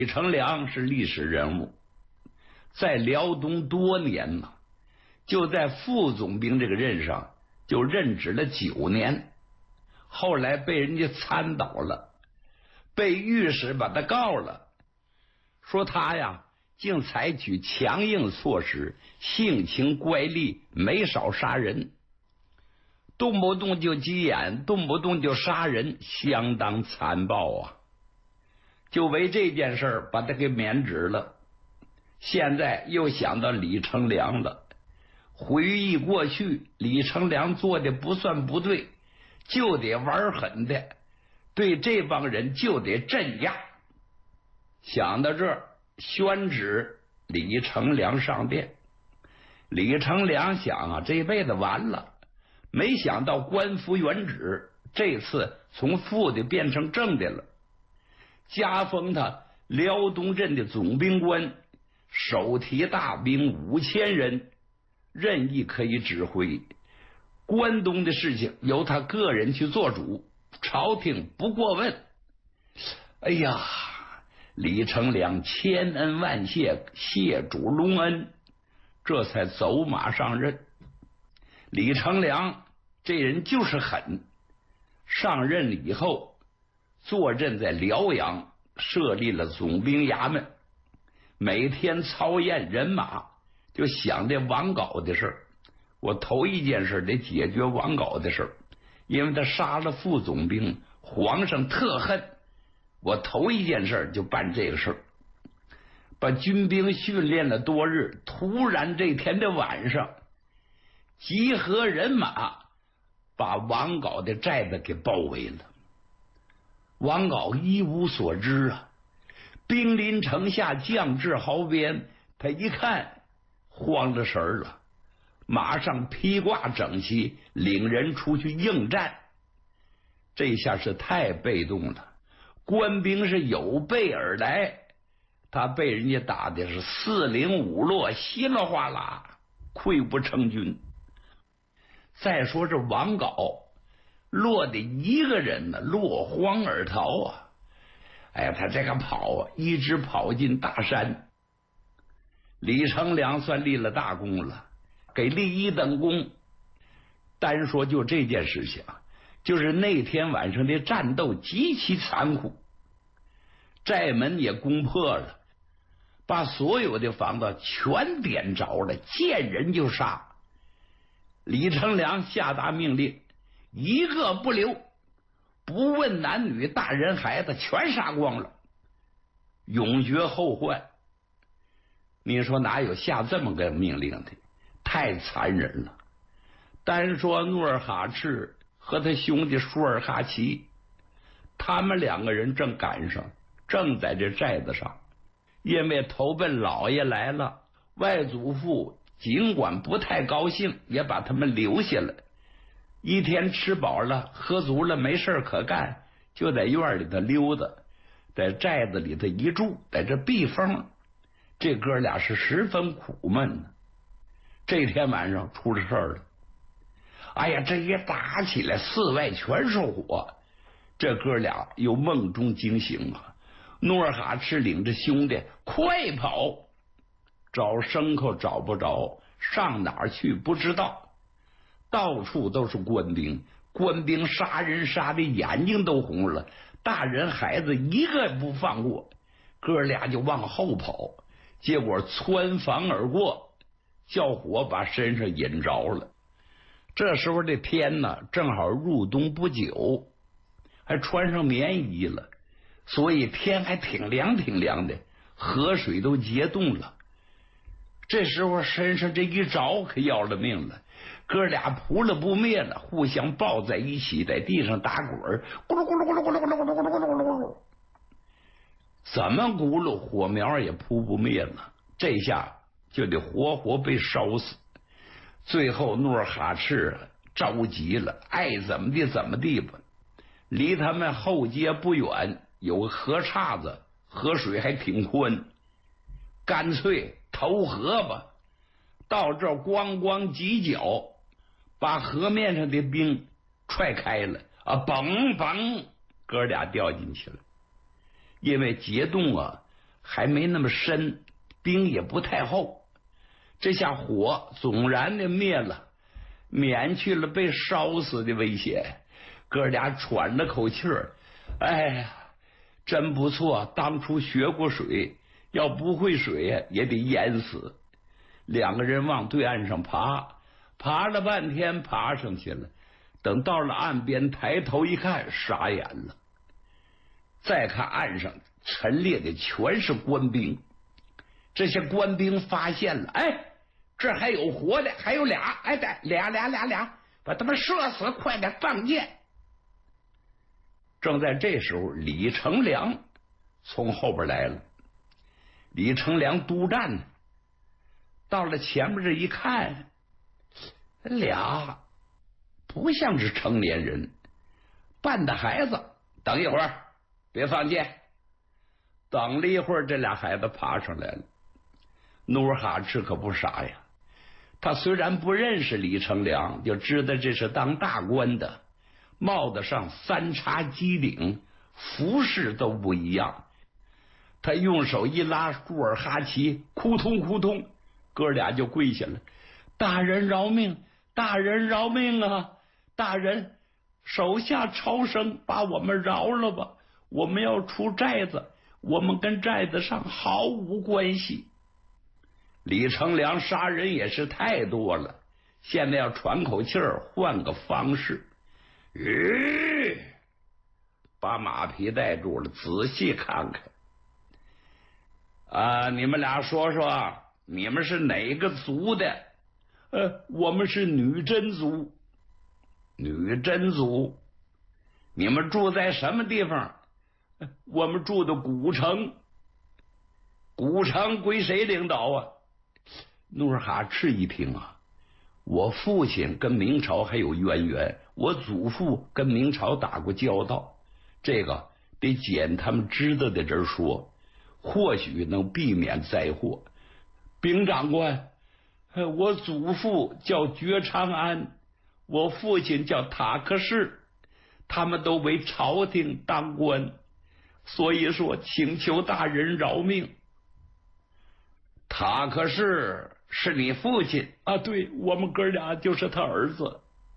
李成梁是历史人物，在辽东多年呢，就在副总兵这个任上就任职了9年，后来被人家参倒了，被御史把他告了，说他呀竟采取强硬措施，性情乖戾，没少杀人，动不动就急眼，动不动就杀人，相当残暴啊！就为这件事把他给免职了。现在又想到李成梁了，回忆过去，李成梁做的不算不对，就得玩狠的，对这帮人就得镇压。想到这儿，宣旨李成梁上殿。李成梁想啊，这辈子完了，没想到官复原职，这次从副的变成正的了，加封他辽东镇的总兵官，手提大兵5000人，任意可以指挥，关东的事情由他个人去做主，朝廷不过问。哎呀，李成梁千恩万谢，谢主隆恩，这才走马上任。李成梁这人就是狠，上任了以后，坐镇在辽阳，设立了总兵衙门，每天操验人马，就想这王杲的事。我头一件事得解决王杲的事，因为他杀了副总兵，皇上特恨，我头一件事就办这个事。把军兵训练了多日，突然这天的晚上，集合人马，把王杲的寨子给包围了。王杲一无所知啊，兵临城下，将至壕边，他一看慌了神了，马上披挂整齐，领人出去应战。这下是太被动了，官兵是有备而来，他被人家打的是4零5落，稀里哗啦，溃不成军。再说这王杲落得一个人呢，落荒而逃啊！哎呀，他这个跑啊，一直跑进大山。李成梁算立了大功了，给立1等功。单说就这件事情，就是那天晚上的战斗极其残酷，寨门也攻破了，把所有的房子全点着了，见人就杀。李成梁下达命令，一个不留，不问男女大人孩子，全杀光了，永绝后患。你说哪有下这么个命令的？太残忍了。单说努尔哈赤和他兄弟舒尔哈齐，他们2个人正赶上，正在这寨子上，因为投奔老爷来了，外祖父尽管不太高兴，也把他们留下了。一天吃饱了喝足了，没事可干，就在院里头溜达，在寨子里头一住，在这避风。这哥俩是十分苦闷呢。这天晚上出了事儿了，哎呀，这一打起来，4外全是火，这哥俩又梦中惊醒啊。努尔哈赤领着兄弟快跑，找牲口找不着，上哪儿去不知道，到处都是官兵，官兵杀人杀的眼睛都红了，大人孩子一个也不放过，哥俩就往后跑，结果穿房而过，叫火把身上引着了。这时候这天呢，正好入冬不久，还穿上棉衣了，所以天还挺凉挺凉的，河水都结冻了。这时候身上这一着可要了命了，哥俩扑了不灭了，互相抱在一起，在地上打滚，咕噜咕噜咕噜咕噜咕噜咕噜咕噜咕噜咕噜，怎么咕噜火苗也扑不灭了，这下就得活活被烧死。最后努尔哈赤着急了，爱怎么地怎么地吧。离他们后街不远有个河岔子，河水还挺宽，干脆投河吧。到这咣咣几脚，把河面上的冰踹开了啊！嘣嘣，哥俩掉进去了。因为结冻啊， 还没那么深，冰也不太厚。这下火总然的灭了，免去了被烧死的危险。哥俩喘了口气儿，哎呀，真不错，当初学过水，要不会水也得淹死。两个人往对岸上爬，爬了半天爬上去了，等到了岸边，抬头一看，傻眼了。再看岸上陈列的全是官兵，这些官兵发现了，哎，这还有活的，还有俩，哎，俩，把他们射死，快点放箭。正在这时候，李成梁从后边来了。李成梁督战呢，到了前面这一看，俩不像是成年人，扮的孩子。等一会儿，别放箭。等了一会儿，这俩孩子爬上来了。努尔哈赤可不傻呀，他虽然不认识李成梁，就知道这是当大官的，帽子上三叉鸡领，服饰都不一样。他用手一拉朱尔哈齐，扑通扑通，哥俩就跪下了。大人饶命，大人饶命啊！大人，手下超生，把我们饶了吧！我们要出寨子，我们跟寨子上毫无关系。李成梁杀人也是太多了，现在要喘口气儿，换个方式。把马匹带住了，仔细看看。你们俩说说，你们是哪个族的？我们是女真族。女真族，你们住在什么地方？我们住的古城。古城归谁领导啊？努尔哈赤一听啊，我父亲跟明朝还有渊源，我祖父跟明朝打过交道，这个得捡他们知道的人说，或许能避免灾祸。禀长官，我祖父叫觉昌安，我父亲叫塔克士，他们都为朝廷当官，所以说请求大人饶命。塔克士是你父亲啊？对，我们哥俩就是他儿子。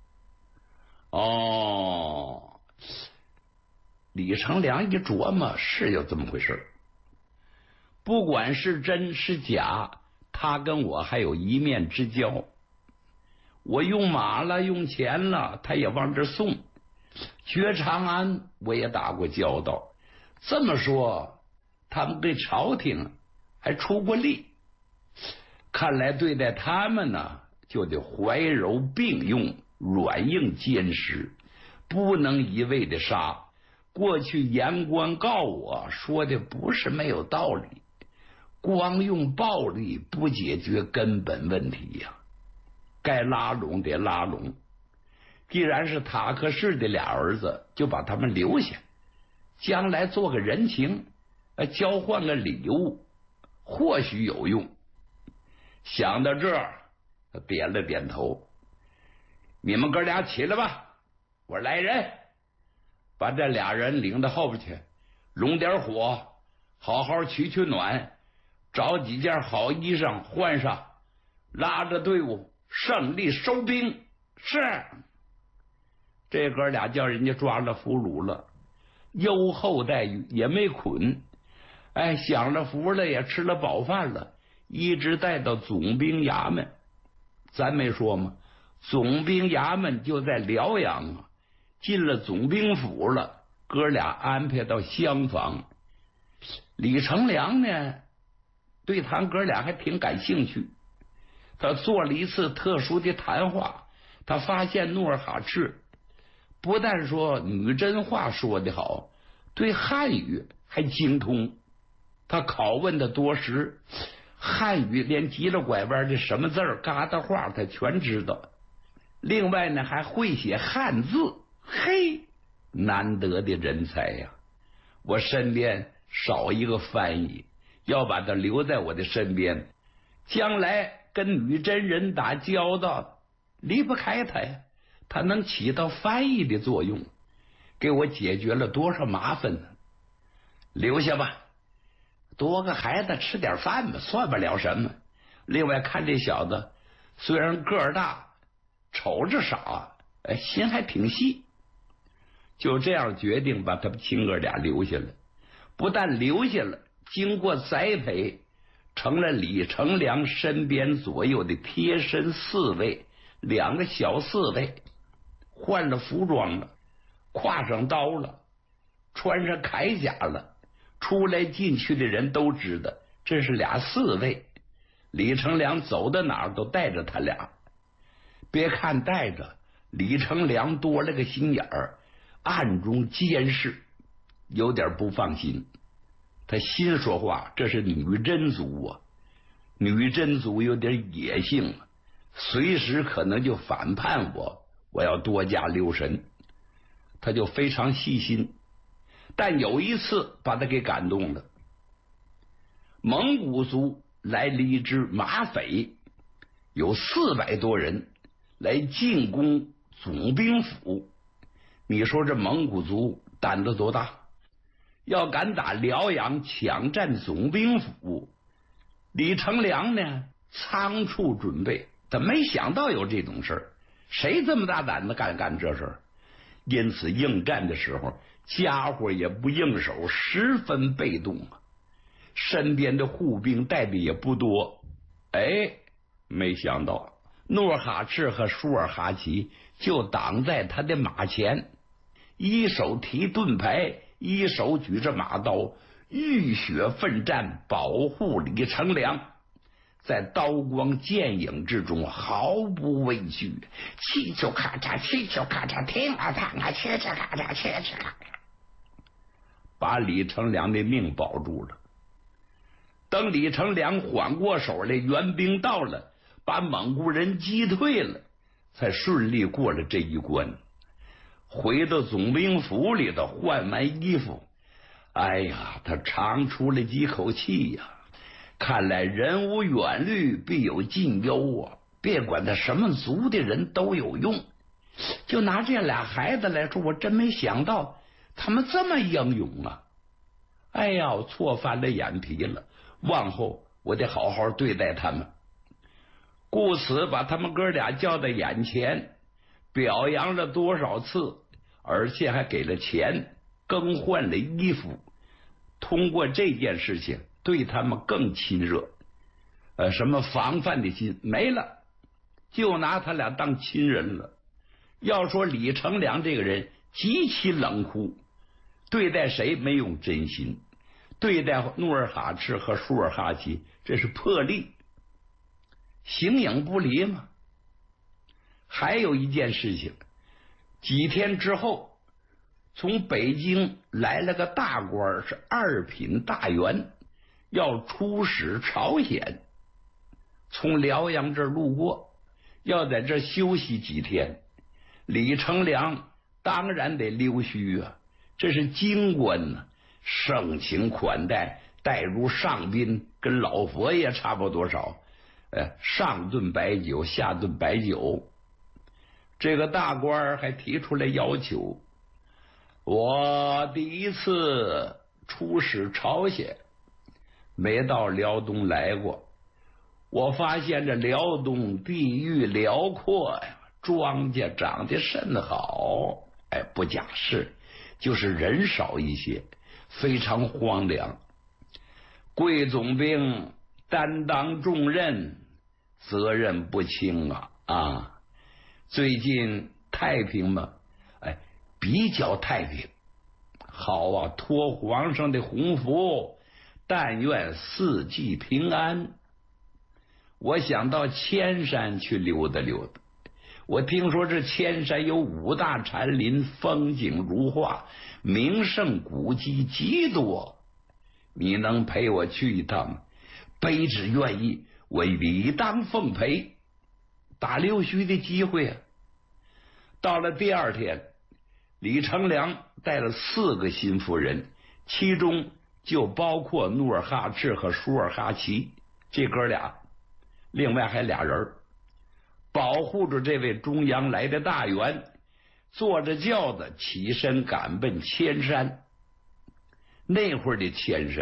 哦，李成梁一琢磨，是有这么回事。不管是真是假，他跟我还有一面之交。我用马了，用钱了，他也往这送。觉长安我也打过交道，这么说，他们对朝廷还出过力。看来对待他们呢，就得怀柔并用，软硬兼施，不能一味的杀。过去言官告我说的不是没有道理，光用暴力不解决根本问题呀，该拉拢得拉拢。既然是塔克士的俩儿子，就把他们留下，将来做个人情，交换个礼物，或许有用。想到这儿，他点了点头。你们哥俩起来吧，我来人，把这俩人领到后边去，拢点火，好好取取暖，找几件好衣裳换上，拉着队伍胜利收兵。是。这哥俩叫人家抓了俘虏了，优厚待遇，也没捆，享了福了，也吃了饱饭了，一直带到总兵衙门。咱没说吗？总兵衙门就在辽阳啊。进了总兵府了，哥俩安排到厢房。李成梁呢，对他哥俩还挺感兴趣。他做了一次特殊的谈话，他发现努尔哈赤不但说女真话说得好，对汉语还精通。他拷问的多时，汉语连急了拐弯的什么字儿、疙瘩话他全知道。另外呢，还会写汉字，嘿，难得的人才呀！我身边少一个翻译，要把他留在我的身边，将来跟女真人打交道离不开他呀。他能起到翻译的作用，给我解决了多少麻烦呢？留下吧， 多个孩子吃点饭吧，算不了什么。另外看这小子虽然个儿大，瞅着傻，心还挺细。就这样决定把他们亲哥俩留下了。不但留下了，经过栽培，成了李成梁身边左右的贴身侍卫，2个小侍卫，换了服装了，挎上刀了，穿上铠甲了，出来进去的人都知道这是俩侍卫。李成梁走到哪儿都带着他俩。别看带着，李成梁多了个心眼儿，暗中监视，有点不放心。他心说话，这是女真族啊，女真族有点野性，随时可能就反叛我，我要多加留神。他就非常细心，但有一次把他给感动了。蒙古族来了一支马匪，有400多人来进攻总兵府。你说这蒙古族胆子多大？要敢打辽阳抢占总兵府，李成梁呢仓促准备，他没想到有这种事儿，谁这么大胆子干这事儿？因此应战的时候，家伙也不应手，十分被动啊。身边的护兵带的也不多。没想到努尔哈赤和舒尔哈齐就挡在他的马前，一手提盾牌，一手举着马刀，浴血奋战，保护李成梁。在刀光剑影之中毫不畏惧，气球咔嚓，气球咔嚓，听啊躺啊，切切咔嚓，切切咔嚓，把李成梁的命保住了。等李成梁缓过手来，援兵到了，把蒙古人击退了，才顺利过了这一关。回到总兵府里头换完衣服，他长出了几口气呀。看来人无远虑，必有近忧啊！别管他什么族的人都有用。就拿这俩孩子来说，我真没想到他们这么英勇啊！我错翻了眼皮了，往后我得好好对待他们。故此把他们哥俩叫到眼前，表扬了多少次，而且还给了钱，更换了衣服。通过这件事情对他们更亲热，什么防范的心没了，就拿他俩当亲人了。要说李成梁这个人极其冷酷，对待谁没用真心，对待努尔哈赤和舒尔哈齐这是破例，形影不离嘛。还有一件事情，几天之后，从北京来了个大官，是2品大员，要出使朝鲜，从辽阳这儿路过，要在这儿休息几天。李成梁当然得溜须啊，这是京官呢，盛情款待，待如上宾，跟老佛爷差不多少。上顿白酒，下顿白酒。这个大官还提出来要求，我第一次出使朝鲜，没到辽东来过，我发现这辽东地域辽阔呀，庄稼长得甚好。不假是，就是人少一些，非常荒凉。贵总兵担当重任，责任不轻啊！最近太平吗？比较太平。好啊，托皇上的洪福，但愿四季平安。我想到千山去溜达溜达，我听说这千山有5大禅林，风景如画，名胜古迹极多。你能陪我去一趟？卑职愿意，我理当奉陪。打溜须的机会啊！到了第2天，李成梁带了4个心腹人，其中就包括努尔哈赤和舒尔哈齐这哥俩，另外还俩人保护着这位中央来的大员，坐着轿子起身赶奔千山。那会儿的千山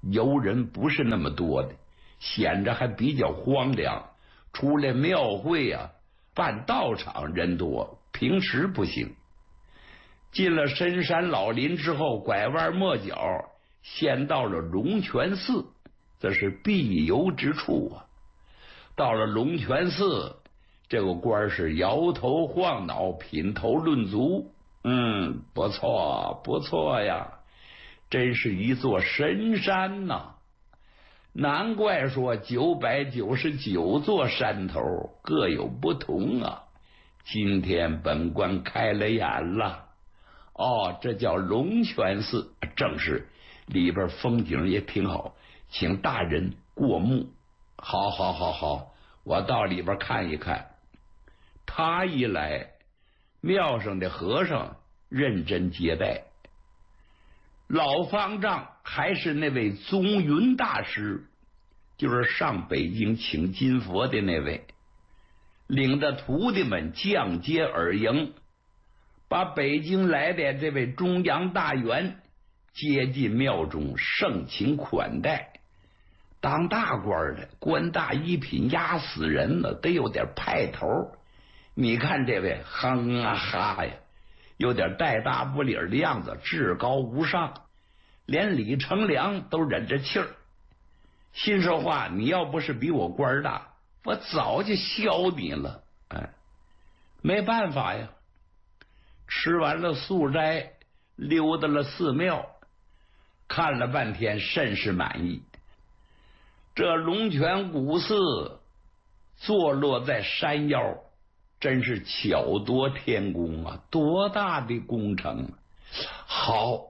游人不是那么多的，显着还比较荒凉。出来庙会啊，办道场人多，平时不行。进了深山老林之后，拐弯抹角，先到了龙泉寺，这是必游之处啊。到了龙泉寺，这个官是摇头晃脑，品头论足。不错不错呀，真是一座神山呐！难怪说999座山头各有不同啊。今天本官开了眼了。这叫龙泉寺，正是，里边风景也挺好，请大人过目。好，我到里边看一看。他一来，庙上的和尚认真接待。老方丈还是那位宗云大师，就是上北京请金佛的那位，领着徒弟们降阶而迎，把北京来的这位中央大员接进庙中，盛情款待。当大官的官大一品压死人了，得有点派头。你看这位哼啊哈呀，有点带大不理的样子，至高无上，连李成梁都忍着气儿。心说话，你要不是比我官大，我早就削你了。没办法呀。吃完了素斋，溜达了寺庙，看了半天，甚是满意。这龙泉古寺坐落在山腰，真是巧夺天工啊！多大的工程啊！好，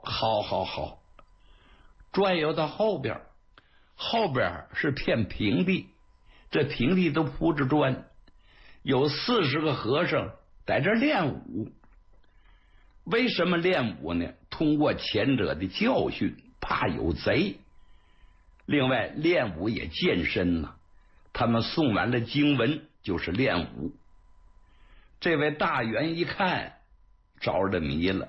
转悠到后边是片平地，这平地都铺着砖，有40个和尚在这练武。为什么练武呢？通过前者的教训，怕有贼。另外练武也健身呐。他们诵完了经文就是练武。这位大员一看着了迷了，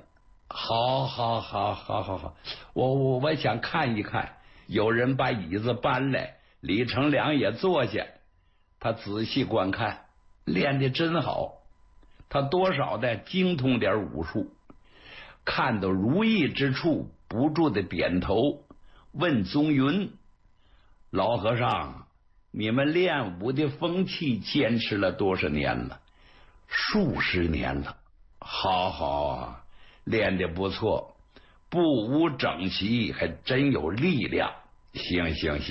好，我想看一看。有人把椅子搬来，李成梁也坐下，他仔细观看，练得真好。他多少的精通点武术，看到如意之处不住的点头，问宗云：老和尚，你们练武的风气坚持了多少年了？数十年了。好啊，练得不错，步舞整齐，还真有力量。行。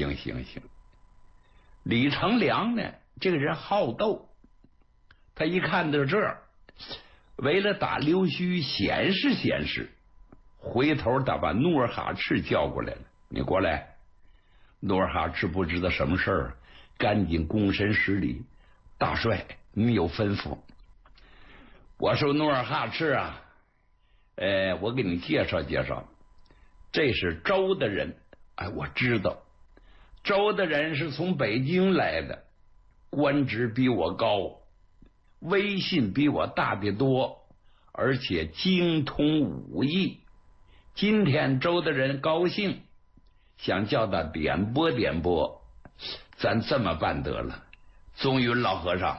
李成梁呢，这个人好斗，他一看到这儿，为了打溜须显示，回头他把努尔哈赤叫过来了。你过来。努尔哈赤不知道什么事儿，赶紧躬身施礼。大帅，你有吩咐。我说努尔哈赤啊，我给你介绍，这是周的人。我知道，周的人是从北京来的，官职比我高，威信比我大得多，而且精通武艺。今天周的人高兴，想叫他点拨，咱这么办得了。宗云老和尚，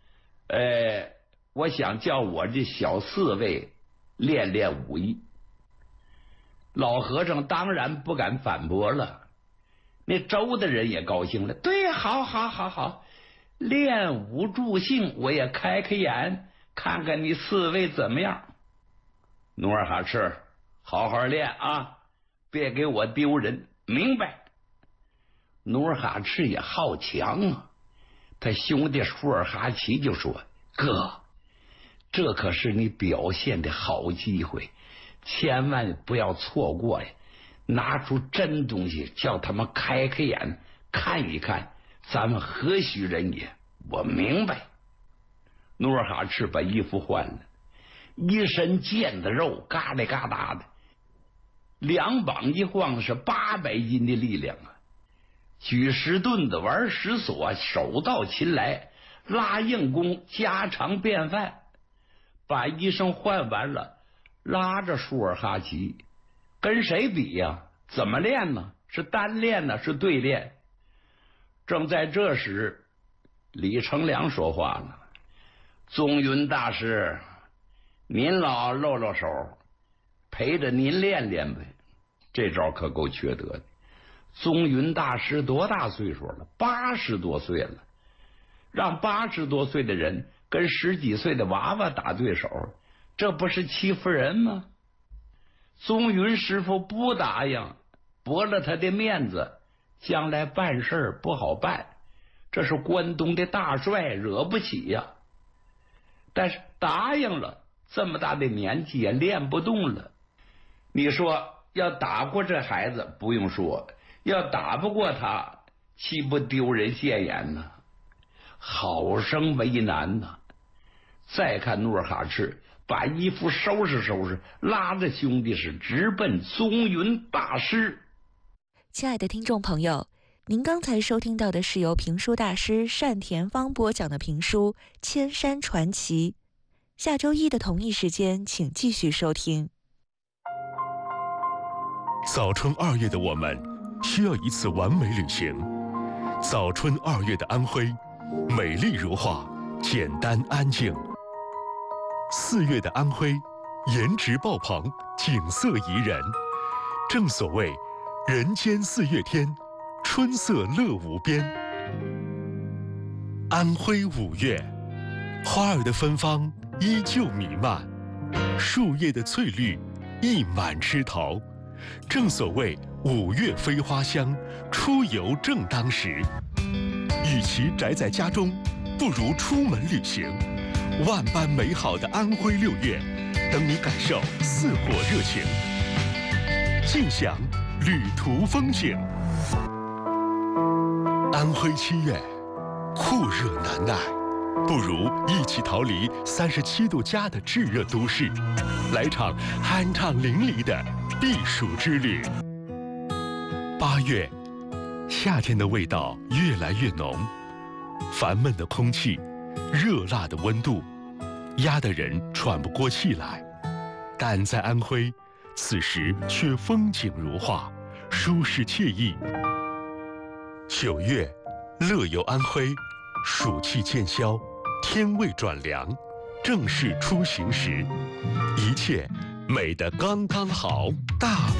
我想叫我这小4位练练武艺。老和尚当然不敢反驳了。那周的人也高兴了，对，好，练武助兴，我也开眼，看看你4位怎么样。努尔哈赤，好好练啊，别给我丢人，明白？努尔哈赤也好强啊，他兄弟舒尔哈齐就说：哥，这可是你表现的好机会，千万不要错过呀！拿出真东西，叫他们开眼，看一看咱们何许人也。我明白。努尔哈赤把衣服换了，一身腱子肉，嘎啦嘎哒的，2膀一晃是800斤的力量啊！举石盾子，玩石锁，手到擒来，拉硬弓，家常便饭。把衣裳换完了，拉着舒尔哈齐，跟谁比呀？怎么练呢？ 是单练呢，是对练。正在这时，李成梁说话了：“宗云大师，您老露露手，陪着您练练呗。”这招可够缺德的。宗云大师多大岁数了？80多岁了，让80多岁的人跟10几岁的娃娃打对手，这不是欺负人吗？宗云师傅不答应，驳了他的面子，将来办事不好办。这是关东的大帅，惹不起呀。但是答应了，这么大的年纪也练不动了。你说要打过这孩子不用说，要打不过他，岂不丢人现眼呢？好生为难呐。再看努尔哈赤把衣服收拾收拾，拉着兄弟是直奔宗云大师。 亲爱的听众朋友，您刚才收听到的是由评书大师单田芳播讲的评书《千山传奇》。下周一的同一时间，请继续收听。 早春2月的我们需要一次完美旅行。早春2月的安徽，美丽如画，简单安静。4月的安徽，颜值爆棚，景色宜人。正所谓人间4月天，春色乐无边。安徽5月，花儿的芬芳依旧弥漫，树叶的翠绿溢满枝头。正所谓5月飞花香，出游正当时。与其宅在家中，不如出门旅行。万般美好的安徽6月，等你感受似火热情，尽享旅途风景。安徽7月，酷热难耐，不如一起逃离37度加的炙热都市，来场酣畅淋漓的避暑之旅。8月，夏天的味道越来越浓，烦闷的空气，热辣的温度，压得人喘不过气来。但在安徽，此时却风景如画，舒适惬意。9月，乐游安徽，暑气渐消，天味转凉，正式出行时，一切美得刚刚好，大